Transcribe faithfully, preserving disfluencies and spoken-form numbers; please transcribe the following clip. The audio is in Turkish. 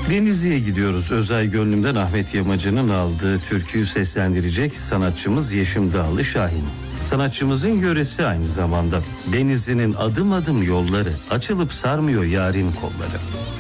Denizli'ye gidiyoruz. Özay Gönlüm'den Ahmet Yamacı'nın aldığı türküyü seslendirecek sanatçımız Yeşim Dağlı Şahin. Sanatçımızın yöresi aynı zamanda. Denizli'nin adım adım yolları, açılıp sarmıyor yarın kolları.